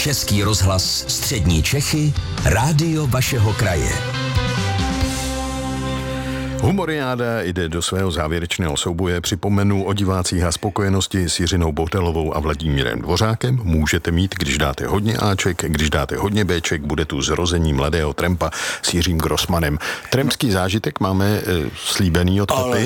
Český rozhlas Střední Čechy, rádio vašeho kraje. Humoriáda jde do svého závěrečného souboje. Připomenu o divácích a spokojenosti s Jiřinou Botelovou a Vladimírem Dvořákem. Můžete mít, když dáte hodně Aček, když dáte hodně Bček, bude tu zrození mladého Trampa s Jiřím Grossmanem. Trampský zážitek máme slíbený od Kopy.